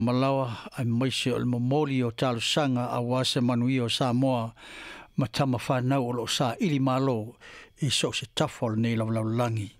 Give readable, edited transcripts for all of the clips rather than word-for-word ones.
Malawa ai maise o le momoli o talusanga a wase manui o Samoa ma tama whanau o lo sa ili malo I so se tafol nei laulangi.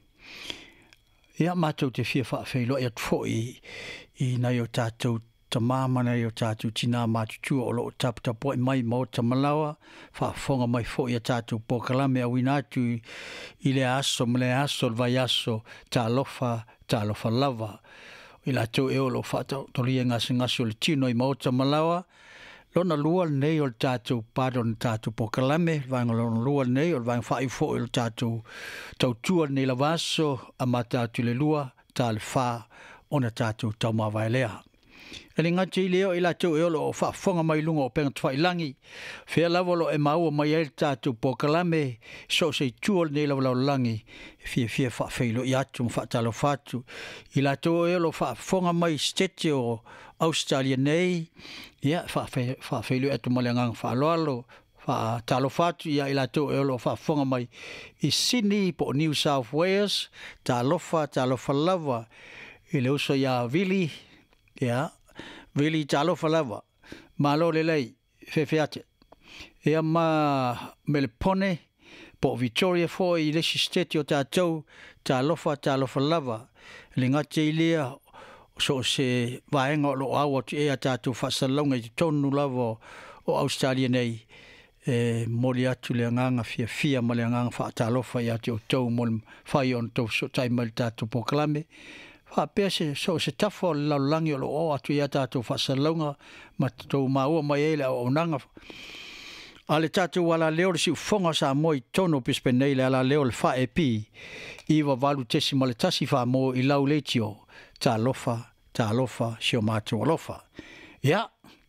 Ia mātou te fia whaafeilo e atfoi I nei o tātou ta mamana I o tātou tina mātutua o lo taputapo mai mo ta malawa whaafonga mai fo I a tātou pokalame a winatu I le aso mle aso vai aso ta lofa lava. I la tau e o lo whata toria ngasi o le tino I maota malawa. Lona lua nei o le tātou pādon tātou pokalame, vanga lona lua nei o le vanga whai fo o le tātou tautua nei la vaso, a mātātou le lua, tā le whā, o na tātou tau mawai lea. E le ngati leo I la tau e o lo o whaafonga mai lunga o penga tuwhai langi, whea lawa lo e maua mai el tātou pokalame, so se tuol nei lawa lau langi, fia whaafeilo I atu mwhaatalo whātu. I la tau e o lo whaafonga mai stete o Australia nei, ia whaafeilo atu maleangang whaaloalo, talo fatu ia I la tau e o lo whaafonga mai I Sydney po New South Wales, talofa lava, I le uso ia Vili, ia, Vili talofa lava, malo le lei, whewhiate. Ia ma Melpone, po Victoria fo I lesi steti o tātou, talofa lava, le ngate I lea, so se vaenga o lo awa tu ea tātou whasalonga I tonu lava o Australia nei, mori atu le nganga fia ma le nganga whaatalofa I atu o tau mol whai on tau so taima le tātou pokalame, pia se so se tafo la langi o lo o atu ia tātou whasalonga ma tau maua mai ele o nanga. Ale tātou wala leo le si ufonga sa moi tono pispe nei le ala leo le wha e pi iwa walu tesi ma le tasi wha mo I lau leitio tā alofa si o mātou alofa. Ia,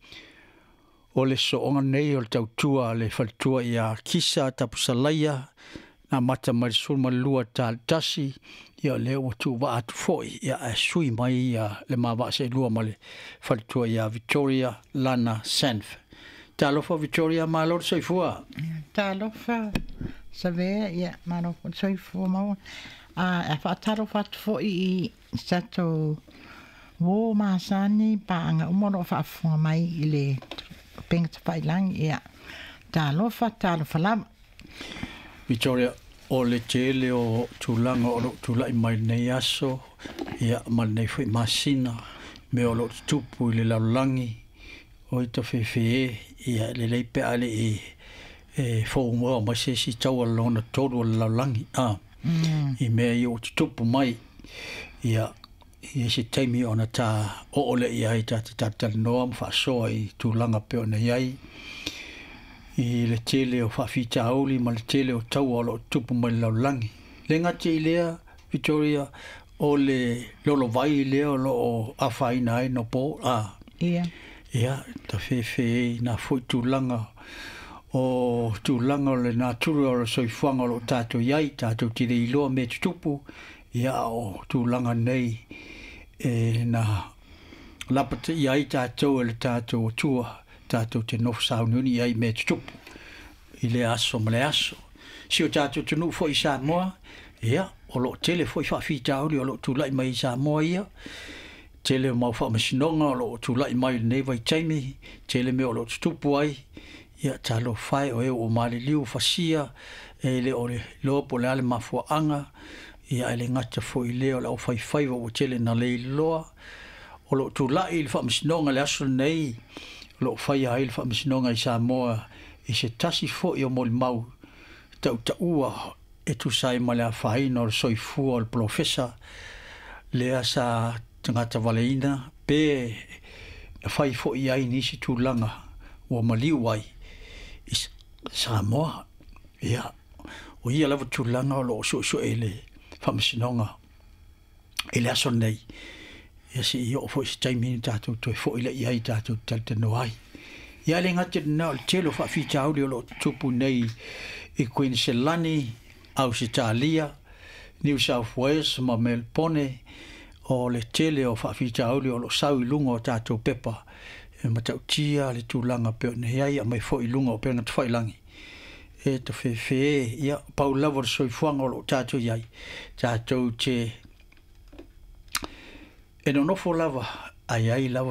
o le soonga nei o le tautua le whaltua I a kisa tapusalaia na mata mai sulma lua tā tasi ia leo tu wa atu foi ia sui mai ia le mawa se lua ma le whaltua I a Victoria Lana Sanf. Tā alofa Victoria malo le soifua? Tā alofa savea ia malo le soifua maua. E whaataro whatu foi I sato wo masani paanga umoro whaafonga mai I le penga tawhailangi ia tā alofa lama. Victoria, o le tele o tūlanga o lo tūlai mai nei aso, ia mai nei whi masina, me o lo tupu I le laulangi, o I to whewhe ia le leipe ale I whaumua mai se si tau alona tōru o le laulangi. I mea I o tupu mai, ia se teimi ona tā oole ia I tā te tātali noa mwhaasoa I tūlanga peo nei ai. I le tele o whawhita auli ma le tele o tau o lo tupu mai laulangi. Le ngati I lea, Victoria, o le lolo vai lea o lo o awhaina ai no po. Ia. Ia, ta whewhe na fui tūlanga o tūlanga o le nā turu o le soifuanga o lo tātou iai, tātou tire iloa me tupu. Ia o tūlanga nei na lapata iai tātou e le tātou o tua. Tātou te nofu saununi ai me tupu I le aso ma le aso. Si o tātou tunu fo I Samoa, ia, o lo tele fo I whawhita auri o lo tūlai mai I Samoa ia. Tele o mau whamasinonga o lo tūlai mai nei vai taimi, tele me o lo tupu ai, ia talo whai o o mali liu whasia, le o le lopo le ale mafua anga, ia ele ngata fo I leo la o whai o tele na le loa, o lo tūlai I whamasinonga le aso nei, lo fai ai le whamisinonga I Samoa I se tasi fo I o moli mau tau ua tu sai ma le a whaina o le soifua o le profesa le a sa tangata waleina pe fai fo I ai nisi tūlanga o maliu ai I Samoa ia o ia lawa tūlanga o lo so e le whamisinonga I le aso nei ia si I o fo I taimini tātou toi fo I le iai tātou talte no ai. Ia le ngati na o telo whawhita auri o lo tupu nei I Queenslandi, Australia, New South Wales, ma Melbourne, o le tele o whawhita auri o lo sau I lunga o tātou pepa. E matau tia le tūlanga peo nei ai a mai fo I lunga o penga tawhailangi. E to whewhe, ia pau lawar soifuanga o lo tātou iai. Tātou te E no nofo lava ai ai lava